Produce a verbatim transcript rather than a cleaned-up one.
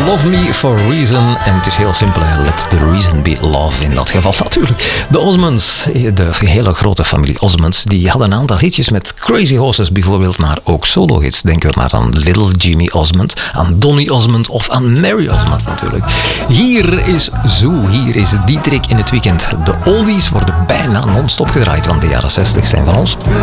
Love Me for Reason. En het is heel simpel, hè. Let the reason be love in dat geval natuurlijk. De Osmonds, de hele grote familie Osmonds, die hadden een aantal hitjes met Crazy Horses bijvoorbeeld, maar ook solo-hits. Denken we maar aan Little Jimmy Osmond, aan Donny Osmond of aan Mary Osmond natuurlijk. Hier is Zoo, hier is Dietrich in het weekend. De oldies worden bijna non-stop gedraaid, want de jaren zestig zijn van ons.